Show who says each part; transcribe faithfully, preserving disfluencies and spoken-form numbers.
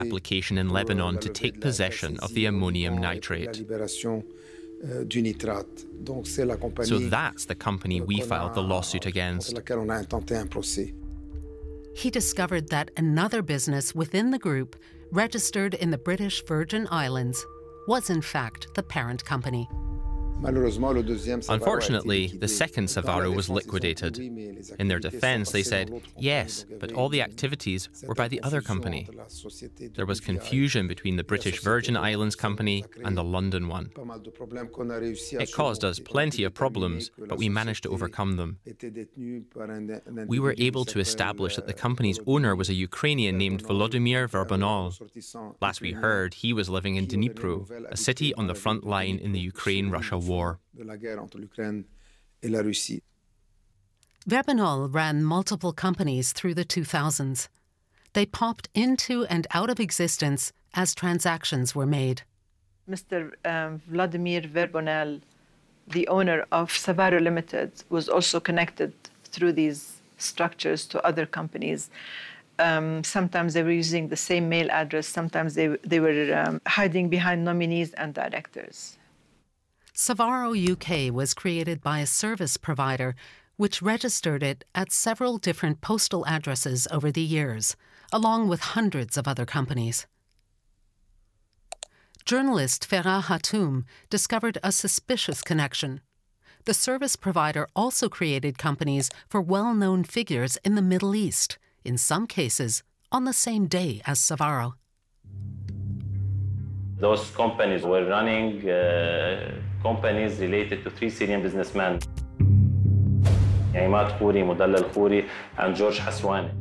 Speaker 1: application in Lebanon to take possession of the ammonium nitrate. So that's the company we filed the lawsuit against.
Speaker 2: He discovered that another business within the group, registered in the British Virgin Islands, was in fact the parent company.
Speaker 1: Unfortunately, the second Savaro was liquidated. In their defense, they said, yes, but all the activities were by the other company. There was confusion between the British Virgin Islands company and the London one. It caused us plenty of problems, but we managed to overcome them. We were able to establish that the company's owner was a Ukrainian named Volodymyr Verbunov. Last we heard, he was living in Dnipro, a city on the front line in the Ukraine-Russia war. War.
Speaker 2: Verbunov ran multiple companies through the two thousands. They popped into and out of existence as transactions were made.
Speaker 3: Mister Um, Vladimir Verbunov, the owner of Savaro Limited, was also connected through these structures to other companies. Um, sometimes they were using the same mail address, sometimes they, they were um, hiding behind nominees and directors.
Speaker 2: Savaro U K was created by a service provider which registered it at several different postal addresses over the years, along with hundreds of other companies. Journalist Farah Hatoum discovered a suspicious connection. The service provider also created companies for well-known figures in the Middle East, in some cases on the same day as Savaro.
Speaker 4: Those companies were running uh, companies related to three Syrian businessmen, Imad Khouri, Mudallal Khouri, and George Haswani.